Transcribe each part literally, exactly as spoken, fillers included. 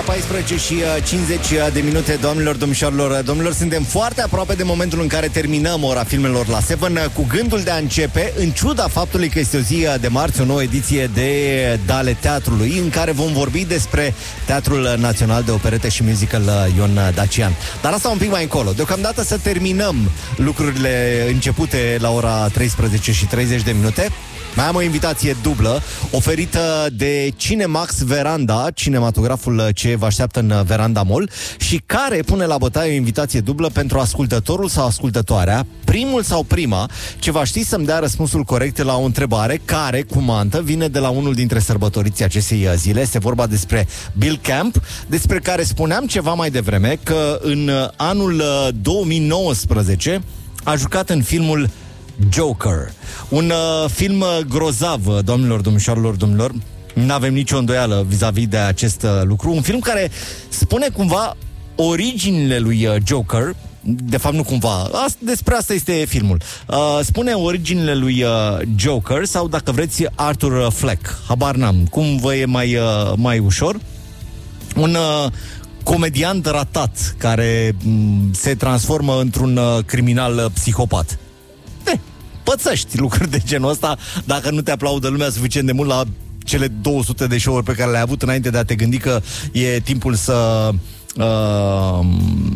paisprezece și cincizeci de minute, doamnelor, domnișoarelor, domnilor, suntem foarte aproape de momentul în care terminăm ora filmelor la Seven, cu gândul de a începe, în ciuda faptului că este o zi de marți, o nouă ediție de Dale Teatrului, în care vom vorbi despre Teatrul Național de Operete și Musical Ion Dacian. Dar asta un pic mai încolo. Deocamdată să terminăm lucrurile începute la ora treisprezece și treizeci de minute. Mai am o invitație dublă oferită de Cinemax Veranda, cinematograful ce vă așteaptă în Veranda Mall, și care pune la bătaie o invitație dublă pentru ascultătorul sau ascultătoarea, primul sau prima, ce va ști să-mi dea răspunsul corect la o întrebare care, cu mantă, vine de la unul dintre sărbătoriții acestei zile. Este vorba despre Bill Camp, despre care spuneam ceva mai devreme că în anul două mii nouăsprezece a jucat în filmul Joker. Un uh, film uh, grozav, doamnelor, domnișoarelor, domnilor. N-avem nicio îndoială vis-a-vis de acest uh, lucru. Un film care spune cumva originile lui uh, Joker. De fapt, nu cumva. Asta, despre asta este filmul. Uh, spune originile lui uh, Joker, sau, dacă vreți, Arthur Fleck. Habar n-am. Cum vă e mai, uh, mai ușor? Un uh, comediant ratat care m- se transformă într-un uh, criminal uh, psihopat. Eh, pățăști lucruri de genul ăsta dacă nu te aplaudă lumea suficient de mult la cele două sute de show-uri pe care le-ai avut înainte de a te gândi că e timpul să uh,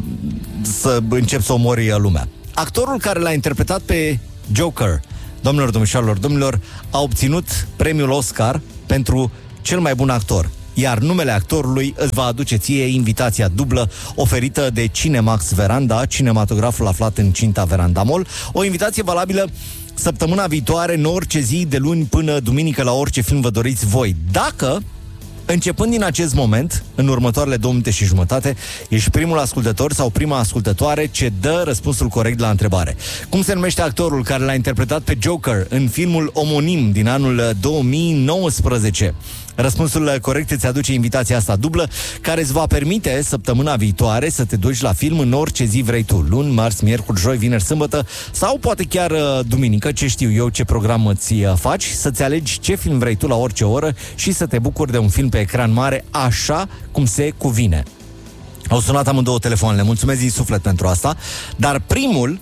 să începi să omori lumea. Actorul care l-a interpretat pe Joker, domnilor, domnișoarelor, domnilor, a obținut premiul Oscar pentru cel mai bun actor. Iar numele actorului îți va aduce ție invitația dublă oferită de Cinemax Veranda, cinematograful aflat în Cinta Veranda Mall. O invitație valabilă săptămâna viitoare, în orice zi, de luni până duminică, la orice film vă doriți voi. Dacă, începând din acest moment, în următoarele două minute și jumătate, ești primul ascultător sau prima ascultătoare ce dă răspunsul corect la întrebare. Cum se numește actorul care l-a interpretat pe Joker în filmul omonim din anul două mii nouăsprezece? Răspunsul corect îți aduce invitația asta dublă, care îți va permite săptămâna viitoare să te duci la film în orice zi vrei tu. Luni, marți, miercuri, joi, vineri, sâmbătă sau poate chiar duminică, ce știu eu, ce program îți faci, să-ți alegi ce film vrei tu la orice oră și să te bucuri de un film pe ecran mare așa cum se cuvine. Au sunat amândouă telefoanele, mulțumesc din suflet pentru asta, dar primul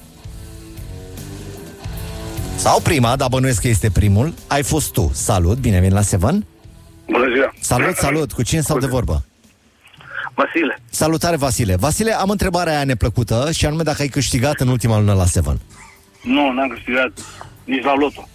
sau prima, dar bănuiesc că este primul, ai fost tu. Salut, bine veni la Seven. Bună ziua! Salut, salut! Cu cine stau de vorbă? Vasile. Salutare, Vasile. Vasile, am întrebarea aia neplăcută, și anume dacă ai câștigat în ultima lună la Seven. Nu, n-am câștigat nici la loto.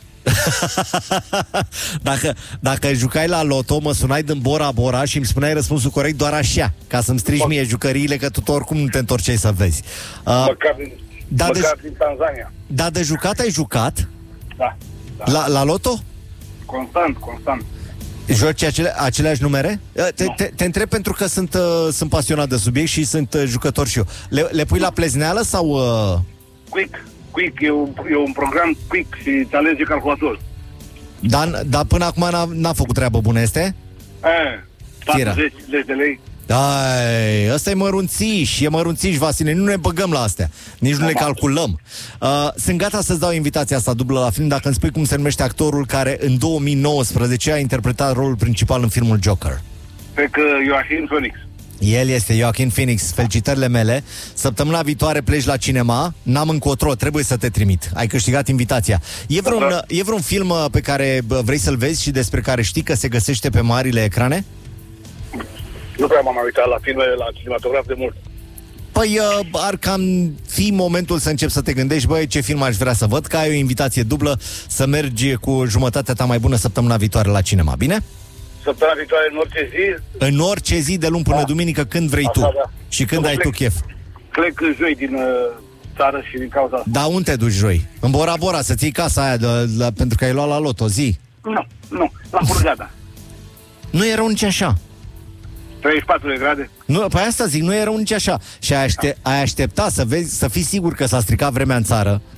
dacă, dacă jucai la loto, mă sunai din Bora Bora și îmi spuneai răspunsul corect doar așa, ca să-mi strici mie jucăriile, că tu oricum nu te întorceai să vezi. Uh, măcar din, da, măcar de, din Tanzania. Da, de jucat ai jucat? Da. da. La, la loto? Constant, constant. Joci acele, aceleași numere? Te, te, te întreb pentru că sunt, uh, sunt pasionat de subiect și sunt uh, jucător și eu. Le, le pui la plezneală sau... Uh... Quick, Quick, e un, e un program Quick și te alege calculator. Dar da, până acum n-a, n-a făcut treabă bună, este? E, patruzeci de lei. Ai, ăsta e mărunțiș, e mărunțiș, Vasile, nu ne băgăm la astea, nici nu ne calculăm. Uh, sunt gata să-ți dau invitația asta dublă la film dacă îmi spui cum se numește actorul care în două mii nouăsprezece a interpretat rolul principal în filmul Joker. Pe că Joaquin Phoenix. El este Joaquin Phoenix, felicitările mele. Săptămâna viitoare pleci la cinema, n-am încotro, trebuie să te trimit. Ai câștigat invitația. E vreun, da. e vreun film pe care vrei să-l vezi și despre care știi că se găsește pe marile ecrane? Nu prea m-am uitat la filme, la cinematograf de mult. Păi uh, ar cam fi momentul să începi să te gândești, băi, ce film aș vrea să văd, că ai o invitație dublă să mergi cu jumătatea ta mai bună săptămâna viitoare la cinema, bine? Săptămâna viitoare, în orice zi? În orice zi, de luni până da. duminică, când vrei Așa, tu. Da. Și când ai plec, tu chef. Plec joi din uh, țară și din cauza asta. Da, unde te duci joi? În Bora Bora, să ții casa aia de, la, pentru că ai luat la loto, zi. Nu, nu, la Hurghada. Nu e rău nici așa. treizeci și patru de grade. Nu, păi asta zic, nu e rău nici așa. Și ai, aște- ai aștepta să vezi, să fii sigur că s-a stricat vremea în țară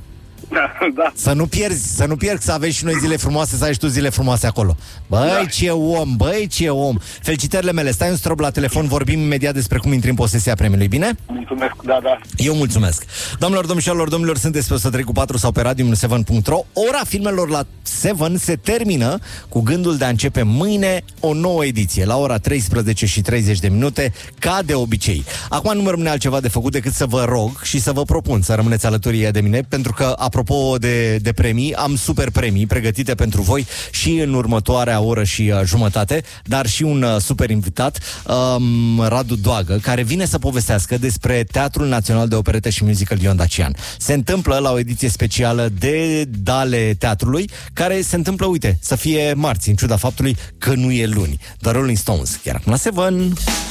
Da, da. Să nu pierzi, să nu pierzi, să aveți și noi zile frumoase, să ai și tu zile frumoase acolo. Băi, da. ce om, băi, ce om. Felicitările mele, stai un strop la telefon, vorbim imediat despre cum intri în posesia premiului, bine? Mulțumesc, da, da. Eu mulțumesc. Doamnelor, domnișoarelor, domnilor, sunteți pe o sută trei cu patru sau pe radio șapte punct ro. Ora filmelor la șapte se termină cu gândul de a începe mâine o nouă ediție, la ora treisprezece și treizeci de minute, ca de obicei. Acum nu mai rămâne altceva de făcut decât să vă rog și să vă propun să rămâneți alături de mine, pentru că, apropo de, de premii, am super premii pregătite pentru voi și în următoarea oră și uh, jumătate, dar și un uh, super invitat, um, Radu Doagă, care vine să povestească despre Teatrul Național de Operetă și Musical Ion Dacian. Se întâmplă la o ediție specială de Dale Teatrului, care se întâmplă, uite, să fie marți, în ciuda faptului că nu e luni. The Rolling Stones, chiar acum la șapte.